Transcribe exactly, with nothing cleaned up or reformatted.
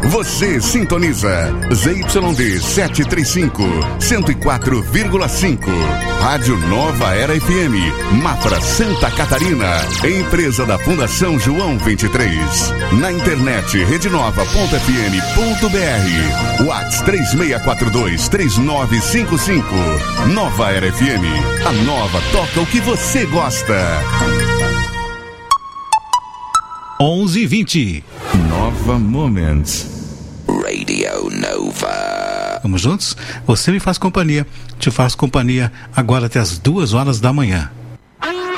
Você sintoniza Z Y D setecentos e trinta e cinco, cento e quatro vírgula cinco. Rádio Nova Era F M, Mafra, Santa Catarina. Empresa da Fundação João vinte e três. Na internet rede nova ponto f m ponto b r. WhatsApp três seis quatro dois, três nove cinco cinco. Nova Era F M. A nova toca o que você gosta. onze e vinte. Nova Moments. Radio Nova. Vamos juntos? Você me faz companhia. Te faço companhia agora até as duas horas da manhã.